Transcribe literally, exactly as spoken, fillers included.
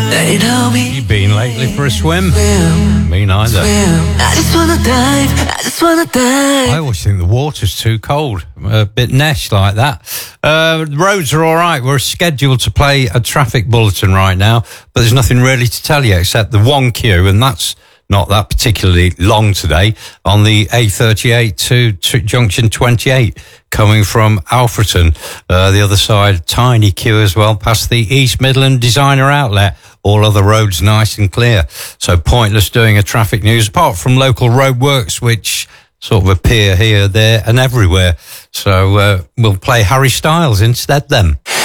They know me. You been lately for a swim? Swim, Me neither. swim. I just wanna dive. I just wanna dive. I always think the water's too cold. A bit nesh like that. Uh, the roads are all right. We're scheduled to play a traffic bulletin right now, but there's nothing really to tell you except the one queue, and that's not that particularly long today, on the A thirty-eight to, to junction twenty-eight, coming from Alfreton. Uh, the other side, tiny queue as well, past the East Midland Designer Outlet. All other roads nice and clear. So pointless doing a traffic news, apart from local roadworks, which sort of appear here, there and everywhere. So uh, we'll play Harry Styles instead then.